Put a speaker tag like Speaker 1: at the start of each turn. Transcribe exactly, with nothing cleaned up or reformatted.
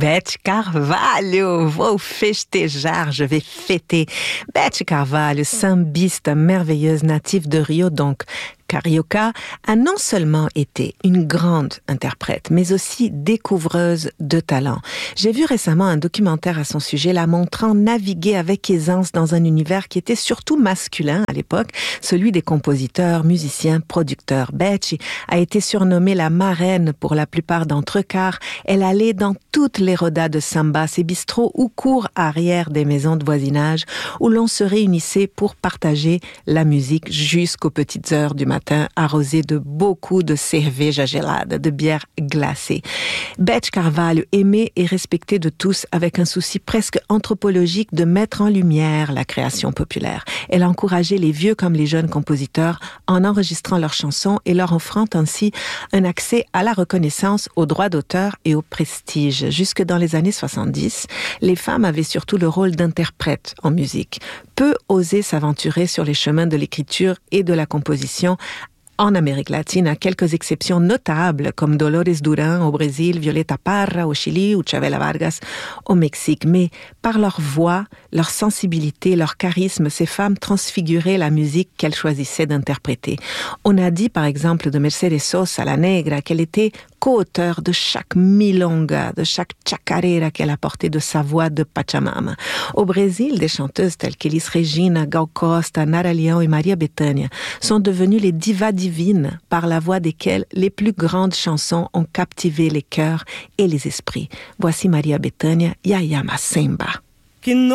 Speaker 1: Beth Carvalho, vou festejar, je vais fêter. Beth Carvalho, sambiste merveilleuse native de Rio, donc Carioca, a non seulement été une grande interprète, mais aussi découvreuse de talent. J'ai vu récemment un documentaire à son sujet la montrant naviguer avec aisance dans un univers qui était surtout masculin à l'époque, celui des compositeurs, musiciens, producteurs. Betty a été surnommée la marraine pour la plupart d'entre eux car elle allait dans toutes les rodas de samba, ces bistrots ou cours arrière des maisons de voisinage où l'on se réunissait pour partager la musique jusqu'aux petites heures du matin, arrosé de beaucoup de cerveja gelada, de bière glacée. Beth Carvalho, aimée et respectée de tous avec un souci presque anthropologique de mettre en lumière la création populaire. Elle a encouragé les vieux comme les jeunes compositeurs en enregistrant leurs chansons et leur offrant ainsi un accès à la reconnaissance, aux droits d'auteur et au prestige. Jusque dans les années soixante-dix, les femmes avaient surtout le rôle d'interprètes en musique. Peu osaient s'aventurer sur les chemins de l'écriture et de la composition en Amérique latine, à quelques exceptions notables comme Dolores Duran au Brésil, Violeta Parra au Chili ou Chavela Vargas au Mexique. Mais par leur voix, leur sensibilité, leur charisme, ces femmes transfiguraient la musique qu'elles choisissaient d'interpréter. On a dit par exemple de Mercedes Sosa, la Negra, qu'elle était co-auteure de chaque milonga, de chaque chacarera qu'elle apportait de sa voix de Pachamama. Au Brésil, des chanteuses telles qu'Elis Regina, Gal Costa, Nara Leão et Maria Bethânia sont devenues les divas divines par la voix desquelles les plus grandes chansons ont captivé les cœurs et les esprits. Voici Maria Bethânia, Yaya Macemba.